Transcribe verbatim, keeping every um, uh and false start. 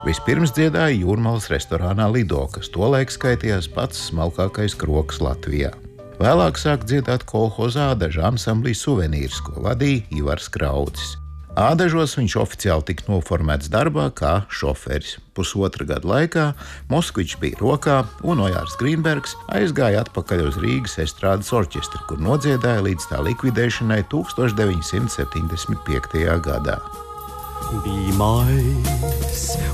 Vispirms dziedāja Jūrmalas restorānā Lido, kas tolaik skaitījās pats smalkākais kroks Latvijā. Vēlāk sāk dziedāt kolhozā Ādaža ansamblī Suvenīrs, ko vadīja Ivars Kraucis. Ādažos viņš oficiāli tika noformēts darbā kā šoferis. Pusotra gada laikā Moskvičs bija rokā, un Ojārs Grīnbergs aizgāja atpakaļ uz Rīgas estrādes orķestri, kur nodziedāja līdz tā likvidēšanai tūkstoš deviņsimt septiņdesmit piektajā gadā. Be my